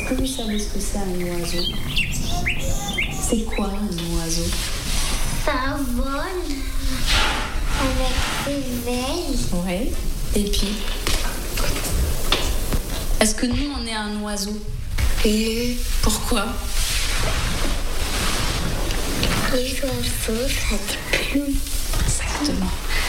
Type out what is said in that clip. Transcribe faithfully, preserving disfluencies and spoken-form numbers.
Est-ce que vous savez ce que c'est un oiseau? C'est quoi un oiseau? Ça vole avec ses ailes. Ouais. Et puis, est-ce que nous, on est un oiseau? Oui. Pourquoi? Les oiseaux, ça a des plumes. Exactement.